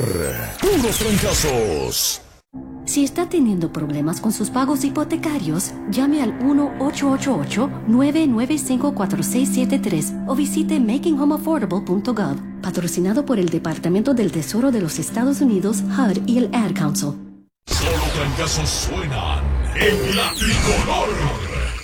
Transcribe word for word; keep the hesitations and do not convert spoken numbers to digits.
puros fracasos. Si está teniendo problemas con sus pagos hipotecarios, llame al uno ocho ocho ocho, nueve nueve cinco, cuatro seis siete tres o visite making home affordable punto gov, patrocinado por el Departamento del Tesoro de los Estados Unidos, H U D y el Ad Council. Solo fracasos suenan en la tricolor.